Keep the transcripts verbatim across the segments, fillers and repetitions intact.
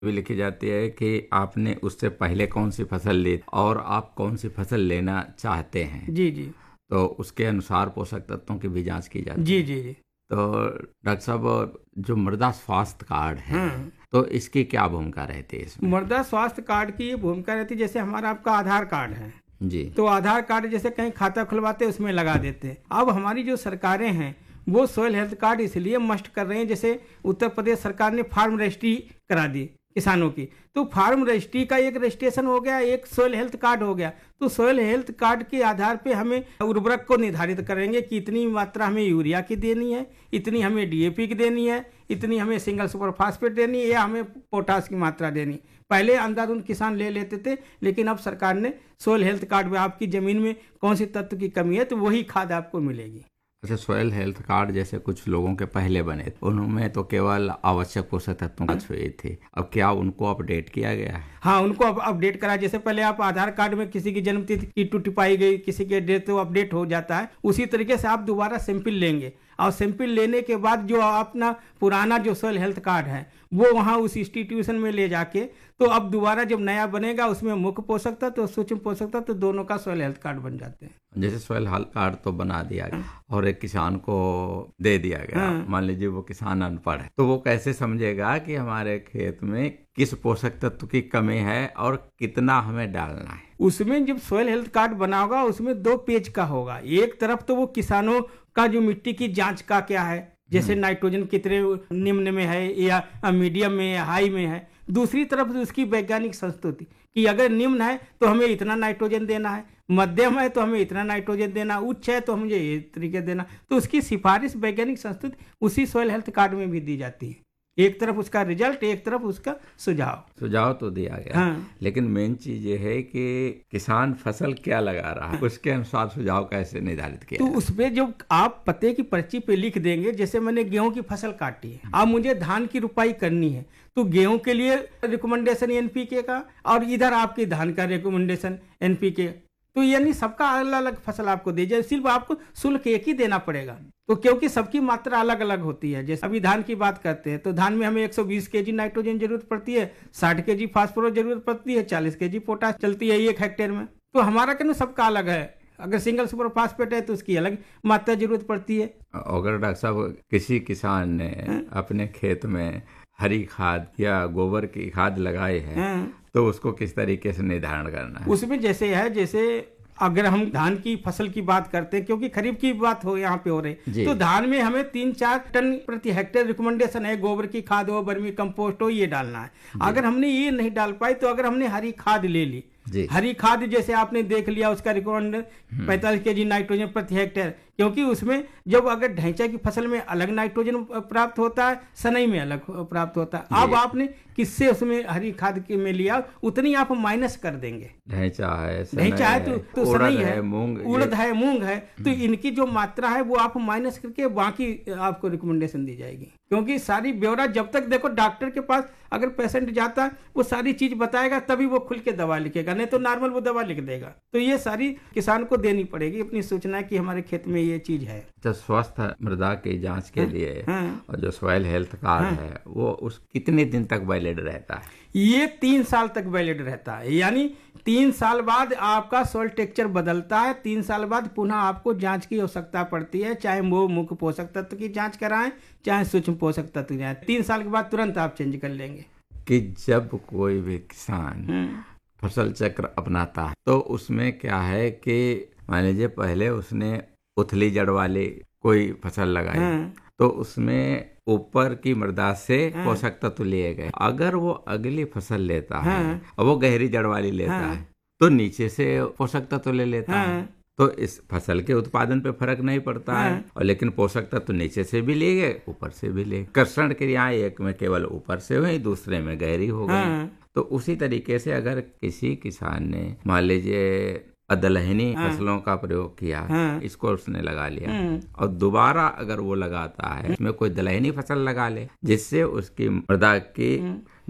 भी लिखी जाती है कि आपने उससे पहले कौन सी फसल ली और आप कौन सी फसल लेना चाहते हैं। जी जी तो उसके अनुसार पोषक तत्वों की भी जांच की जाती जी है। जी जी तो डॉक्टर साहब, जो मृदा स्वास्थ्य कार्ड है, हाँ, तो इसकी क्या भूमिका रहती है इसमें? मृदा स्वास्थ्य कार्ड की ये भूमिका रहती है, जैसे हमारा आपका आधार कार्ड है, जी। तो आधार कार्ड जैसे कहीं खाता खुलवाते हैं उसमें लगा देते हैं। अब हमारी जो सरकारें हैं वो सोयल हेल्थ कार्ड इसलिए मस्ट कर रहे हैं, जैसे उत्तर प्रदेश सरकार ने फार्म रजिस्ट्री करा दी किसानों की, तो फार्म रजिस्ट्री का एक रजिस्ट्रेशन हो गया, एक सोयल हेल्थ कार्ड हो गया। तो सोयल हेल्थ कार्ड के आधार पे हमें उर्वरक को निर्धारित करेंगे कि इतनी मात्रा हमें यूरिया की देनी है, इतनी हमें डीएपी की देनी है, इतनी हमें सिंगल सुपर फास्फेट देनी है, या हमें पोटास की मात्रा देनी। पहले अंधाधुंध किसान ले लेते थे, लेकिन अब सरकार ने सोयल हेल्थ कार्ड में आपकी जमीन में कौन सी तत्व की कमी है तो वही खाद आपको मिलेगी। अच्छा, सोयल हेल्थ कार्ड जैसे कुछ लोगों के पहले बने, उनमें तो केवल आवश्यक पोषक तत्वों की हुई थी, अब क्या उनको अपडेट किया गया है? हाँ, उनको अब अपडेट करा। जैसे पहले आप आधार कार्ड में किसी की जन्म तिथि की त्रुटि पाई गई, किसी के डेट, तो अपडेट हो जाता है। उसी तरीके से आप दोबारा सैंपल लेंगे और सैंपल लेने के बाद जो अपना पुराना जो सोयल हेल्थ कार्ड है वो वहाँ उस इंस्टीट्यूशन में ले जाके, तो अब दोबारा जब नया बनेगा उसमें मुख्य पोषक तत्व तो सूक्ष्म पोषक तत्व तो दोनों का सोयल हेल्थ कार्ड बन जाते हैं। जैसे सोयल हेल्थ कार्ड तो बना दिया गया और एक किसान को दे दिया गया, हाँ। मान लीजिए वो किसान अनपढ़ है, तो वो कैसे समझेगा कि हमारे खेत में किस पोषक तत्व की कमी है और कितना हमें डालना है? उसमें जब सोयल हेल्थ कार्ड बना होगा उसमें दो पेज का होगा। एक तरफ तो वो किसानों का जो मिट्टी की जांच का क्या है, जैसे नाइट्रोजन कितने निम्न में है या मीडियम में या हाई में है। दूसरी तरफ उसकी वैज्ञानिक संस्तुति कि अगर निम्न है तो हमें इतना नाइट्रोजन देना है, मध्यम है तो हमें इतना नाइट्रोजन देना, उच्च है तो मुझे ये तरीके देना। तो उसकी सिफारिश वैज्ञानिक संस्तुति उसी सोयल हेल्थ कार्ड में भी दी जाती है। एक तरफ उसका रिजल्ट, एक तरफ उसका सुझाव सुझाव तो दिया गया। हाँ। लेकिन मेन चीज ये है कि किसान फसल क्या लगा रहा है, उसके अनुसार सुझाव कैसे निर्धारित किया? तो उसपे जब आप पते की पर्ची पे लिख देंगे, जैसे मैंने गेहूं की फसल काटी है, अब मुझे धान की रुपाई करनी है, तो गेहूं के लिए रिकमेंडेशन एनपीके का और इधर आपके धान का रिकमेंडेशन एनपीके, तो यानी सबका अलग अलग फसल आपको दी जाए, सिर्फ आपको शुल्क एक ही देना पड़ेगा। तो क्योंकि सबकी मात्रा अलग अलग होती है, जैसे अभी धान की बात करते हैं तो धान में हमें एक सौ बीस केजी नाइट्रोजन जरूरत पड़ती है, साठ केजी फास्फोरस जरूरत पड़ती है, चालीस केजी पोटास चलती है एक हेक्टेयर में। तो हमारा कहना सबका अलग है। अगर सिंगल सुपर फास्फेट है तो उसकी अलग मात्रा जरूरत पड़ती है। अगर डॉक्टर साहब किसी किसान ने अपने खेत में हरी खाद या गोबर की खाद लगाई है, तो उसको किस तरीके से निर्धारण करना है? उसमें जैसे है, जैसे अगर हम धान की फसल की बात करते हैं, क्योंकि खरीफ की बात हो यहाँ पे हो रही, तो धान में हमें तीन चार टन प्रति हेक्टेयर रिकमेंडेशन है, गोबर की खाद हो, वर्मी कंपोस्ट हो, ये डालना है। अगर हमने ये नहीं डाल पाई तो अगर हमने हरी खाद ले ली, हरी खाद जैसे आपने देख लिया उसका रिकमेंड पैंतालीस के जी नाइट्रोजन प्रति हेक्टेयर, क्योंकि उसमें जब अगर ढैंचा की फसल में अलग नाइट्रोजन प्राप्त होता है, सनई में अलग प्राप्त होता है। अब आपने किससे उसमें हरी खाद के में लिया उतनी आप माइनस कर देंगे। ढैंचा है, ढैंचा है तो, तो सनई है, मूंग, उड़द है, मूंग है, तो इनकी जो मात्रा है वो आप माइनस करके बाकी आपको रिकमेंडेशन दी जाएगी। क्योंकि सारी ब्यौरा जब तक देखो डॉक्टर के पास अगर पेशेंट जाता है वो सारी चीज बताएगा तभी वो खुल के दवा लिखेगा, नहीं तो नॉर्मल वो दवा लिख देगा। तो ये सारी किसान को देनी पड़ेगी अपनी सूचना कि हमारे खेत में ये चीज है। तो स्वस्थ मृदा की जांच के लिए हाँ। और जो सॉइल हेल्थ कार्ड हाँ। है वो उस कितने दिन तक वैलिड रहता है? ये तीन साल तक वैलिड रहता है, यानी तीन साल बाद आपका सॉइल टेक्सचर बदलता है। तीन साल बाद पुनः आपको जांच की आवश्यकता पड़ती है, चाहे वो मुख्य पोषक तत्व की जांच कराएं चाहे सूक्ष्म पोषक तत्व की जांच। तीन साल के बाद तुरंत आप चेंज कर लेंगे। कि जब कोई भी किसान फसल चक्र अपनाता है तो उसमें क्या है कि मान लीजिए पहले उसने उथली जड़ वाली कोई फसल लगाई, तो उसमें ऊपर की मृदा से पोषक तत्व लिए गए। अगर वो अगली फसल लेता है और वो गहरी जड़ वाली लेता है तो नीचे से पोषक तत्व ले लेता है, तो इस फसल के उत्पादन पे फर्क नहीं पड़ता है। और लेकिन पोषक तत्व नीचे से भी ले गए, ऊपर से भी ले। कर्षण क्रियाएं एक में केवल ऊपर से हुई, दूसरे में गहरी हो गई। तो उसी तरीके से अगर किसी किसान ने मान लीजिए अदलहनी हाँ। फसलों का प्रयोग किया, हाँ। इसको उसने लगा लिया और दोबारा अगर वो लगाता है इसमें कोई दलहनी फसल लगा ले जिससे उसकी मृदा की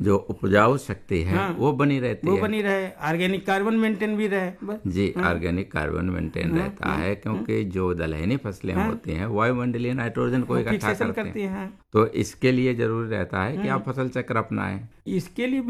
जो उपजाऊ शक्ति है हाँ, वो बनी रहती वो है, बनी रहे, ऑर्गेनिक कार्बन मेंटेन भी रहे बस। जी। ऑर्गेनिक कार्बन मेंटेन रहता है, क्योंकि जो दलहनी फसलें होती हैं वायुमंडलीय नाइट्रोजन को इकट्ठा करती हैं, तो इसके लिए जरूरी रहता है कि आप फसल चक्र अपनाएं। इसके लिए